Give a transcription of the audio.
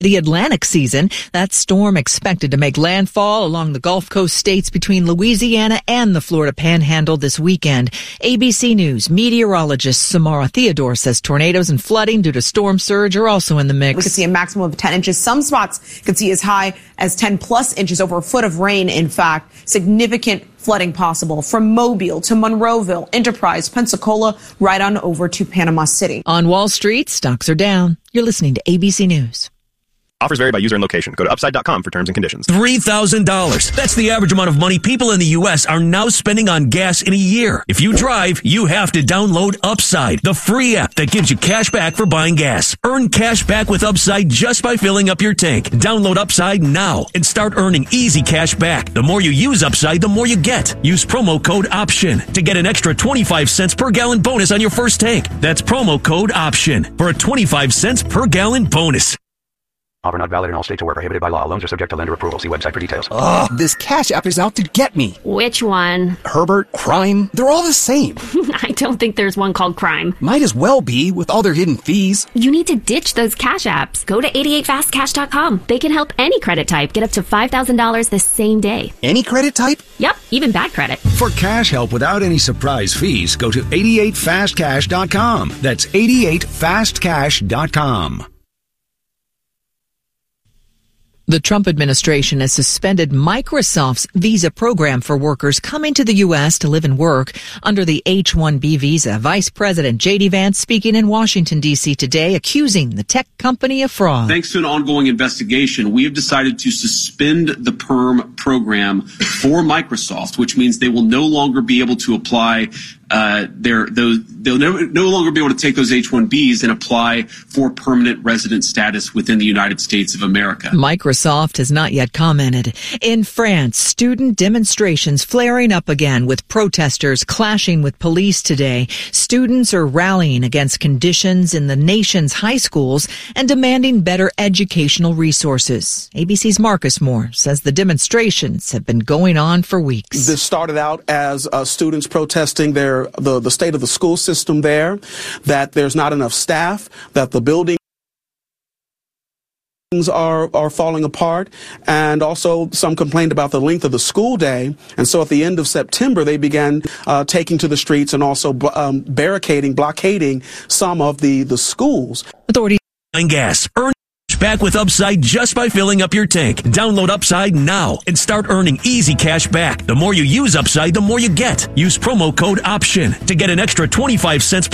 the Atlantic season. That storm expected to make landfall along the Gulf Coast states between Louisiana and the Florida Panhandle this weekend. ABC News meteorologist Samara Theodore says tornadoes and flooding due to storm surge are also in the mix. We could see a maximum of 10 inches. Some spots could see as high as 10 plus inches, over a foot of rain. In fact, significant flooding possible from Mobile to Monroeville, Enterprise, Pensacola, right on over to Panama City. On Wall Street, stocks are down. You're listening to ABC News. Offers vary by user and location. Go to Upside.com for terms and conditions. $3,000. That's the average amount of money people in the U.S. are now spending on gas in a year. If you drive, you have to download Upside, the free app that gives you cash back for buying gas. Earn cash back with Upside just by filling up your tank. Download Upside now and start earning easy cash back. The more you use Upside, the more you get. Use promo code OPTION to get an extra 25 cents per gallon bonus on your first tank. That's promo code OPTION for a 25 cents per gallon bonus. Offer not valid in all states or where prohibited by law. Loans are subject to lender approval. See website for details. Ugh, this Cash App is out to get me. Which one? Herbert, Crime, they're all the same. I don't think there's one called Crime. Might as well be, with all their hidden fees. You need to ditch those Cash Apps. Go to 88fastcash.com. They can help any credit type get up to $5,000 the same day. Any credit type? Yep, even bad credit. For cash help without any surprise fees, go to 88fastcash.com. That's 88fastcash.com. The Trump administration has suspended Microsoft's visa program for workers coming to the U.S. to live and work under the H-1B visa. Vice President J.D. Vance speaking in Washington, D.C. today, accusing the tech company of fraud. Thanks to an ongoing investigation, we have decided to suspend the PERM program for Microsoft, which means they will no longer be able to apply they'll no longer be able to take those H-1Bs and apply for permanent resident status within the United States of America. Microsoft has not yet commented. In France, student demonstrations flaring up again with protesters clashing with police today. Students are rallying against conditions in the nation's high schools and demanding better educational resources. ABC's Marcus Moore says the demonstrations have been going on for weeks. This started out as students protesting the state of the school system there, that there's not enough staff, that the buildings are falling apart, and also some complained about the length of the school day. And so at the end of September, they began taking to the streets and also blockading some of the schools. Authorities gas. Earn back with Upside just by filling up your tank. Download Upside now and start earning easy cash back. The more you use Upside, the more you get. Use promo code OPTION to get an extra 25 cents per